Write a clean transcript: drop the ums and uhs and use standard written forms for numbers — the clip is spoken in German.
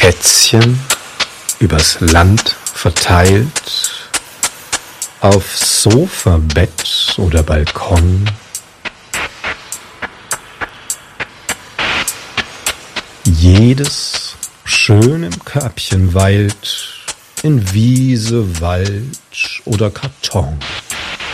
Kätzchen übers Land verteilt, auf Sofa, Bett oder Balkon. Jedes schön im Körbchen weilt, in Wiese, Wald oder Karton.